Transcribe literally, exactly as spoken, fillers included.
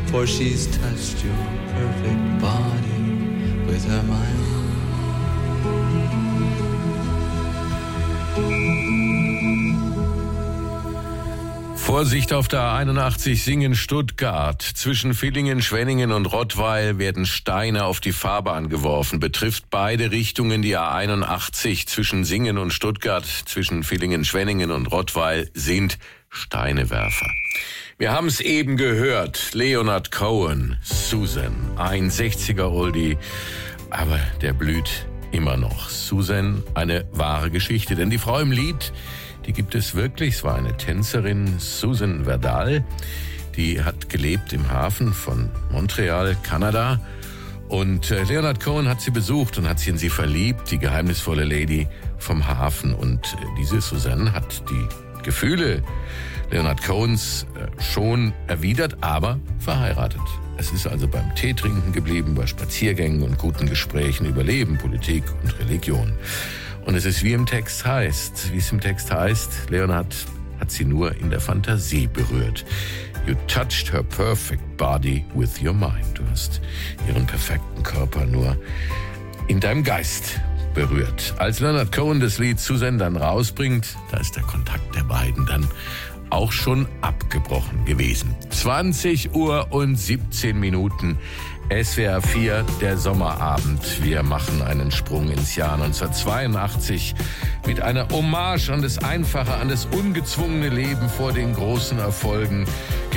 for she's touched your perfect body with her mind. Vorsicht auf der A einundachtzig Singen-Stuttgart. Zwischen Villingen, Schwenningen und Rottweil werden Steine auf die Fahrbahn geworfen. Betrifft beide Richtungen die A einundachtzig zwischen Singen und Stuttgart, zwischen Villingen, Schwenningen und Rottweil sind Steinewerfer. Wir haben es eben gehört. Leonard Cohen, Susan, ein sechziger-Oldie, aber der blüht immer noch. Susan, eine wahre Geschichte, denn die Frau im Lied, die gibt es wirklich. Es war eine Tänzerin, Susan Verdal, die hat gelebt im Hafen von Montreal, Kanada. Und Leonard Cohen hat sie besucht und hat sich in sie verliebt, die geheimnisvolle Lady vom Hafen. Und diese Susan hat die Gefühle Leonard Cohens schon erwidert, aber verheiratet. Es ist also beim Teetrinken geblieben, bei Spaziergängen und guten Gesprächen über Leben, Politik und Religion. Und es ist wie im Text heißt, wie es im Text heißt, Leonard hat sie nur in der Fantasie berührt. You touched her perfect body with your mind. Du hast ihren perfekten Körper nur in deinem Geist berührt. Als Leonard Cohen das Lied Susan dann rausbringt, da ist der Kontakt der beiden dann auch schon abgebrochen gewesen. zwanzig Uhr und siebzehn Minuten. S W R vier, der Sommerabend. Wir machen einen Sprung ins Jahr neunzehnhundertzweiundachtzig mit einer Hommage an das Einfache, an das ungezwungene Leben vor den großen Erfolgen.